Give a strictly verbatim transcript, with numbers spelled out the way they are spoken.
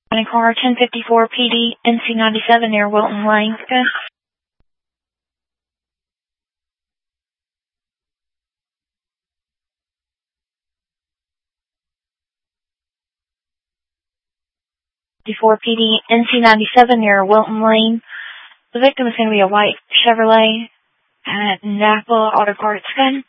In car ten fifty-four P D, N C ninety-seven near Wilton Lane. Okay. fifty-four P D, N C ninety-seven near Wilton Lane. The victim is going to be a white Chevrolet at Napa Auto Parts. Good.